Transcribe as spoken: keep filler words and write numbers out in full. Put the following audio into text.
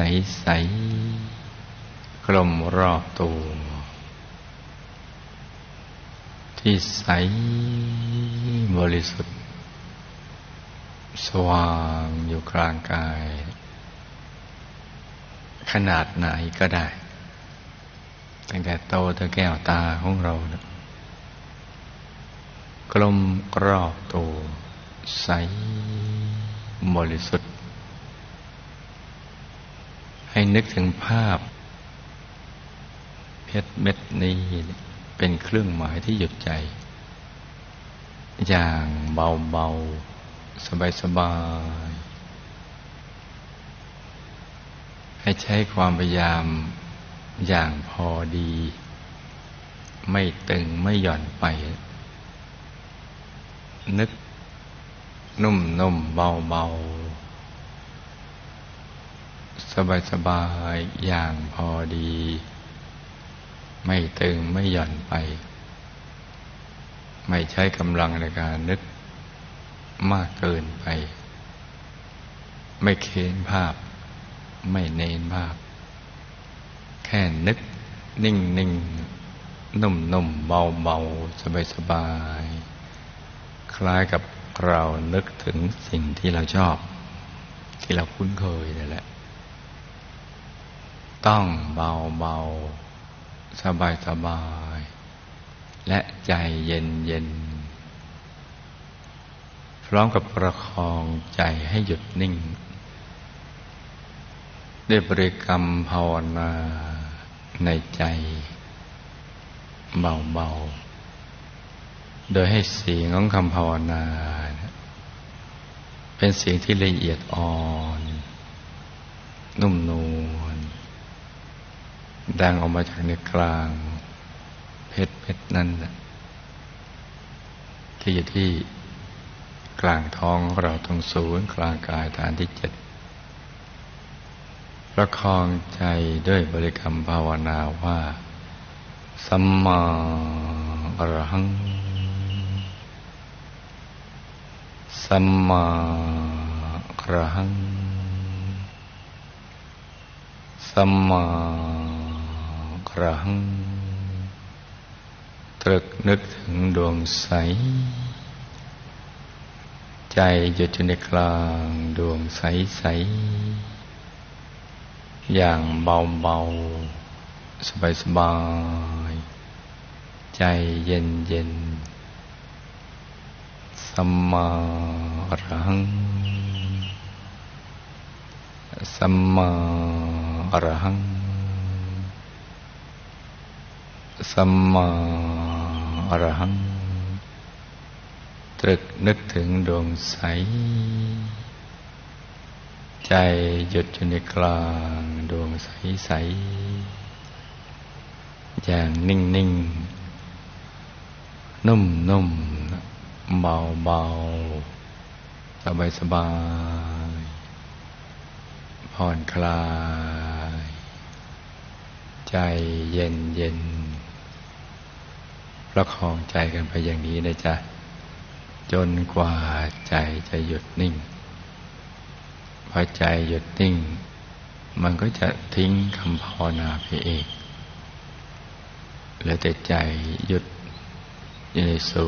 ใสๆกลมรอบตัวที่ใสบริสุทธิ์สว่างอยู่กลางกายขนาดไหนก็ได้ตั้งแต่โตถึงแก้วตาของเรานะกลมรอบตัวใสบริสุทธิ์ให้นึกถึงภาพเพชรเม็ดนี้เป็นเครื่องหมายที่หยุดใจอย่างเบาๆสบายๆให้ใช้ความพยายามอย่างพอดีไม่ตึงไม่หย่อนไปนึกนุ่มๆเบาๆสบายๆอย่างพอดีไม่ตึงไม่หย่อนไปไม่ใช้กำลังในการนึกมากเกินไปไม่เค้นภาพไม่เน้นภาพแค่นึกนิ่งนิ่งนุ่มนุ่มเบาเบาสบายสบายคล้ายกับเรานึกถึงสิ่งที่เราชอบที่เราคุ้นเคยนั่นแหละต้องเบาเบาสบายสบายและใจเย็นเย็นพร้อมกับประคองใจให้หยุดนิ่งด้วยบริกรรมภาวนาในใจเบาๆโดยให้เสียงของคำภาวนาเป็นเสียงที่ละเอียดอ่อนนุ่มนวลดังออกมาจากในกลางเพชรเพชรนั้นที่อยู่ที่กลางท้องของเราตรงศูนย์กลางกายฐานที่เจ็ดประคองใจด้วยบริกรรมภาวนาว่าสัมมาอรหังสัมมาอรหังสัมมาอรหังตรึกนึกถึงดวงใสใจหยุดอยู่ในกลางดวงใสใสอย่างเบาเบาสบายสบายใจเย็นเย็นสัมมาอรหังสัมมาอรหังสัมมาอรหังตรึกนึกถึงดวงใสใจหยุดอยู่ในกลางดวงใสๆอย่างนิ่งๆนุ่มๆเบาๆสบายๆผ่อนคลายใจเย็นๆประคองใจกันไปอย่างนี้นะจ๊ะจนกว่าใจจะหยุดนิ่งพอใจหยุดนิ่งมันก็จะทิ้งคำภาวนาไปเองแล้วแต่ใจหยุดอยู่ในศู